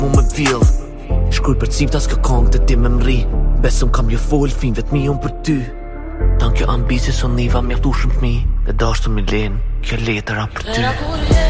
wo man vill. Shkruj për cimta s'ka kong të ti me mri. Besëm kam ju fol, fin vetëm unë për ty. Tan kjo ambisi son niva mjaftushëm fmi. Dhe dashtë me len, kjo letëra për ty.